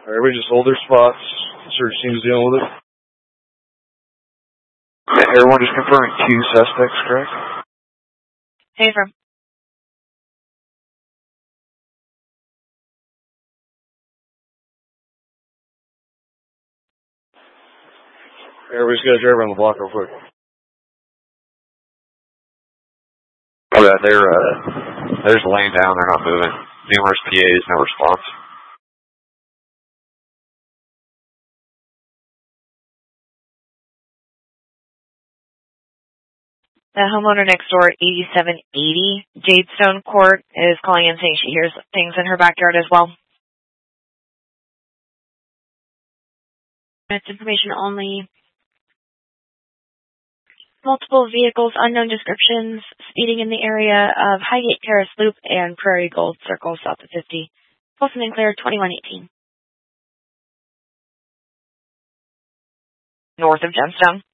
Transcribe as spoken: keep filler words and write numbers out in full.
Everybody just hold their spots. Search team's dealing with it. Everyone just confirming two suspects, correct? Hey, from. Everybody's got to drive around the block real quick. Oh, yeah, they're, uh, they're just laying down. They're not moving. Numerous P As, no response. The homeowner next door, eighty-seven eighty Jadestone Court, is calling in saying she hears things in her backyard as well. It's information only. Multiple vehicles, unknown descriptions, speeding in the area of Highgate Terrace Loop and Prairie Gold Circle south of fifty. Wilson and Claire, twenty-one eighteen. North of Gemstone.